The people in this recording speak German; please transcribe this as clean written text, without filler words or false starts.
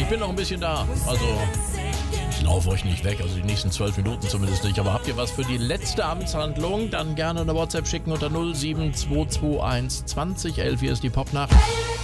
Ich bin noch ein bisschen da. Also, ich laufe euch nicht weg. Also die nächsten 12 Minuten zumindest nicht. Aber habt ihr was für die letzte Amtshandlung? Dann gerne eine WhatsApp schicken unter 07221 20 11. Hier ist die Popnacht.